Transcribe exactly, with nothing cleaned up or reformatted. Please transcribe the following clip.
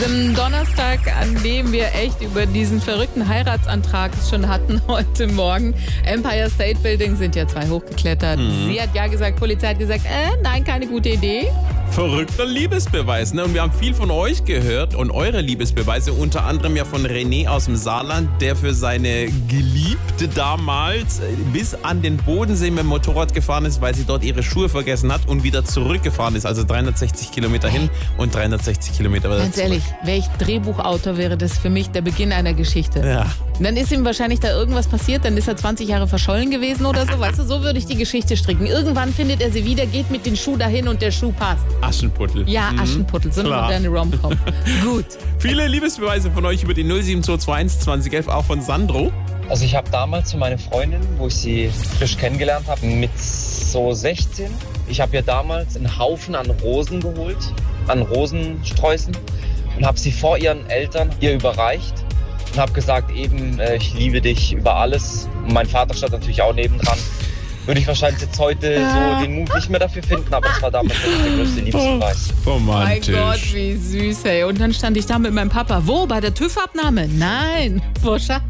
Am Donnerstag, an dem wir echt über diesen verrückten Heiratsantrag schon hatten heute Morgen. Empire State Building sind ja zwei hochgeklettert. Mhm. Sie hat ja gesagt, Polizei hat gesagt, äh, nein, keine gute Idee. Verrückter Liebesbeweis, ne? Und wir haben viel von euch gehört und eure Liebesbeweise, unter anderem ja von René aus dem Saarland, der für seine Geliebte damals bis an den Bodensee mit dem Motorrad gefahren ist, weil sie dort ihre Schuhe vergessen hat und wieder zurückgefahren ist. Also dreihundertsechzig Kilometer hin und dreihundertsechzig Kilometer wieder Ganz zurück. ehrlich, wäre ich Drehbuchautor, wäre das für mich der Beginn einer Geschichte. Ja. Und dann ist ihm wahrscheinlich da irgendwas passiert, dann ist er zwanzig Jahre verschollen gewesen oder so. Weißt du, so würde ich die Geschichte stricken. Irgendwann findet er sie wieder, geht mit den Schuh dahin und der Schuh passt. Aschenputtel. Ja, Aschenputtel, so eine Klar. moderne Rom-Com. Gut. Viele Liebesbeweise von euch über die null sieben zwei zwei eins zwanzig elf, auch von Sandro. Also ich habe damals für meine Freundin, wo ich sie frisch kennengelernt habe, mit so sechzehn, ich habe ihr damals einen Haufen an Rosen geholt, an Rosensträußen und habe sie vor ihren Eltern ihr überreicht und habe gesagt, eben, äh, ich liebe dich über alles. Und mein Vater stand natürlich auch nebendran. Würde ich wahrscheinlich jetzt heute so den Mut nicht mehr dafür finden, aber es war damals wirklich der größte Liebesbeweis. Romantisch. Mein Gott, wie süß, ey. Und dann stand ich da mit meinem Papa. Wo? Bei der TÜV-Abnahme? Nein. Wo, Schatz?